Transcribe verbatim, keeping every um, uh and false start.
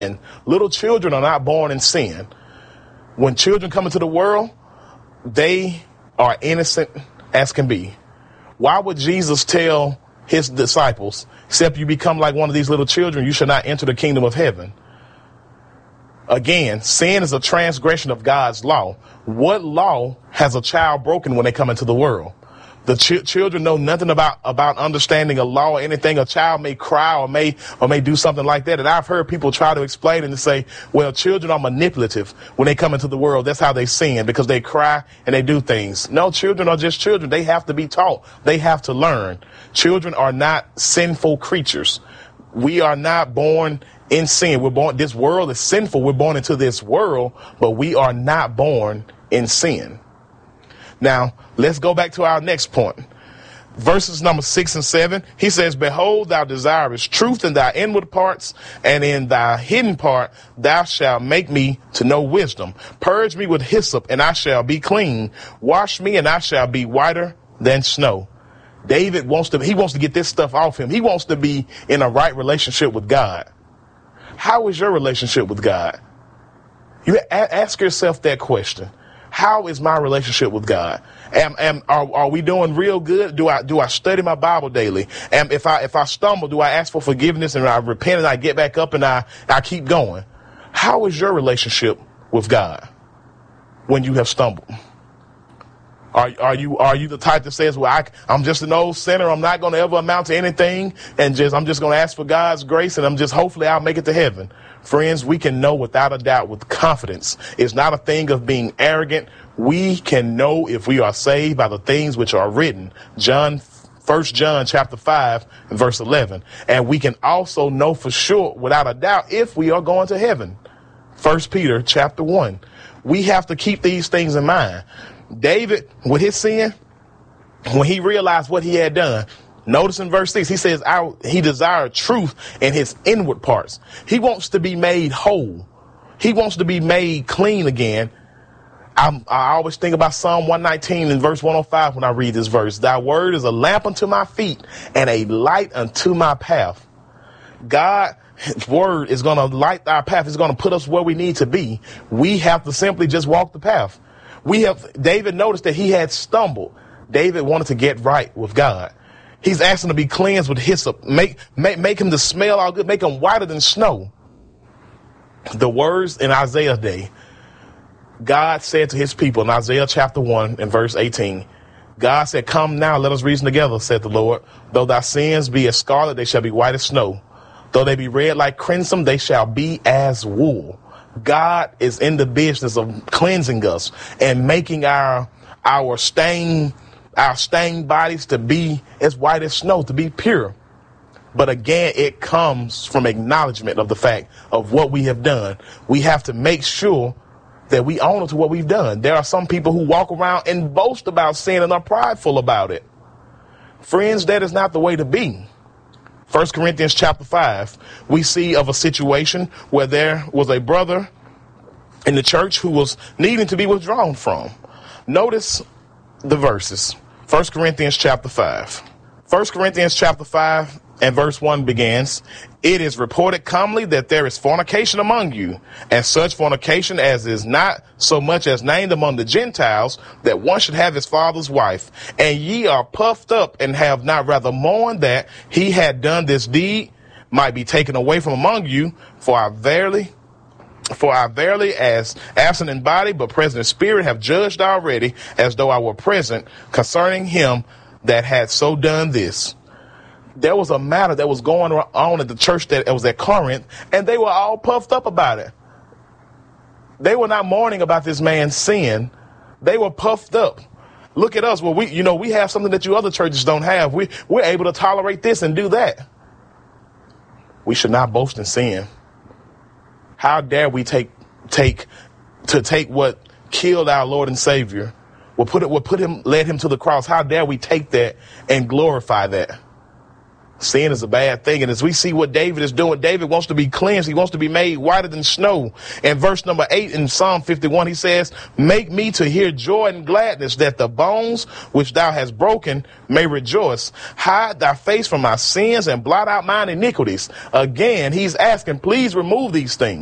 And little children are not born in sin. When children come into the world, they are innocent as can be. Why would Jesus tell his disciples, except you become like one of these little children, you shall not enter the kingdom of heaven? Again, sin is a transgression of God's law. What law has a child broken when they come into the world? The ch- children know nothing about, about understanding a law or anything. A child may cry or may or may do something like that. And I've heard people try to explain and to say, well, children are manipulative when they come into the world. That's how they sin, because they cry and they do things. No, children are just children. They have to be taught. They have to learn. Children are not sinful creatures. We are not born in sin. We're born. This world is sinful. We're born into this world, but we are not born in sin. Now, let's go back to our next point. Verses number six and seven, he says, behold, thou desirest truth in thy inward parts, and in thy hidden part thou shalt make me to know wisdom. Purge me with hyssop, and I shall be clean. Wash me, and I shall be whiter than snow. David wants to, he wants to get this stuff off him. He wants to be in a right relationship with God. How is your relationship with God? You a- ask yourself that question. How is my relationship with God? Am, am, are, are we doing real good? Do I do I study my Bible daily? And if I if I stumble, do I ask for forgiveness and I repent and I get back up and I, I keep going? How is your relationship with God when you have stumbled? Are are you are you the type that says, well, I, I'm just an old sinner. I'm not going to ever amount to anything, and just I'm just going to ask for God's grace, and I'm just hopefully I'll make it to heaven. Friends, we can know without a doubt with confidence. It's not a thing of being arrogant. We can know if we are saved by the things which are written. John, First John chapter five and verse eleven. And we can also know for sure without a doubt if we are going to heaven. First Peter chapter one. We have to keep these things in mind. David, with his sin, when he realized what he had done, notice in verse six, he says, I, he desired truth in his inward parts. He wants to be made whole. He wants to be made clean again. I'm, I always think about Psalm one nineteen and verse one oh five when I read this verse. Thy word is a lamp unto my feet and a light unto my path. God's word is going to light our path. It's going to put us where we need to be. We have to simply just walk the path. We have, David noticed that he had stumbled. David wanted to get right with God. He's asking to be cleansed with hyssop. Make, make, make him to smell all good. Make him whiter than snow. The words in Isaiah's day, God said to his people in Isaiah chapter one and verse eighteen, God said, come now, let us reason together, said the Lord. Though thy sins be as scarlet, they shall be white as snow. Though they be red like crimson, they shall be as wool. God is in the business of cleansing us and making our our stained our stained bodies to be as white as snow, to be pure. But again, it comes from acknowledgement of the fact of what we have done. We have to make sure that we own to what we've done. There are some people who walk around and boast about sin and are prideful about it. Friends, that is not the way to be. First Corinthians chapter five, we see of a situation where there was a brother in the church who was needing to be withdrawn from. Notice the verses. First Corinthians chapter five. First Corinthians chapter five and verse one begins, it is reported commonly that there is fornication among you, and such fornication as is not so much as named among the Gentiles, that one should have his father's wife. And ye are puffed up, and have not rather mourned that he had done this deed might be taken away from among you. For I verily, for I verily, as absent in body but present in spirit, have judged already, as though I were present, concerning him that had so done this. There was a matter that was going on at the church that was at Corinth, and they were all puffed up about it. They were not mourning about this man's sin. They were puffed up. Look at us. Well, we, you know, we have something that you other churches don't have. We, we're able to tolerate this and do that. We should not boast in sin. How dare we take, take, to take what killed our Lord and Savior? We'll put it, we'll put him, led him to the cross. How dare we take that and glorify that? Sin is a bad thing. And as we see what David is doing, David wants to be cleansed. He wants to be made whiter than snow. In verse number eight in Psalm fifty-one, he says, make me to hear joy and gladness, that the bones which thou hast broken may rejoice. Hide thy face from my sins and blot out mine iniquities. Again, he's asking, please remove these things.